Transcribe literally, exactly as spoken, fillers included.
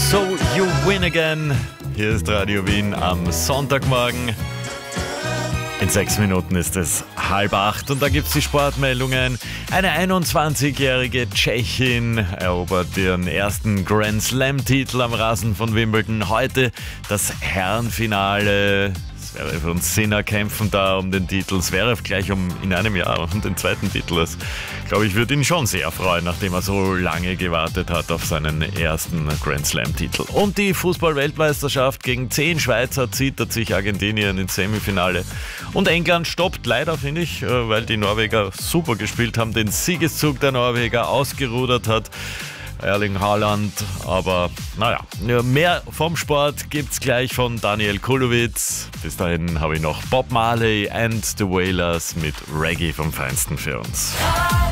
So You Win Again. Hier ist Radio Wien am Sonntagmorgen. In sechs Minuten ist es halb acht und da gibt es die Sportmeldungen. Eine einundzwanzigjährige Tschechin erobert ihren ersten Grand Slam-Titel am Rasen von Wimbledon. Heute das Herrenfinale. Zverev und Sinner kämpfen da um den Titel. Zverev gleich um in einem Jahr um den zweiten Titel. Das, glaube ich, würde ihn schon sehr freuen, nachdem er so lange gewartet hat auf seinen ersten Grand Slam-Titel. Und die Fußball-Weltmeisterschaft gegen zehn Schweizer zittert sich Argentinien ins Semifinale. Und England stoppt leider, finde ich, weil die Norweger super gespielt haben, den Siegeszug der Norweger ausgerudert hat. Erling Haaland, aber naja, mehr vom Sport gibt's gleich von Daniel Kulowitz. Bis dahin habe ich noch Bob Marley and the Wailers mit Reggae vom Feinsten für uns.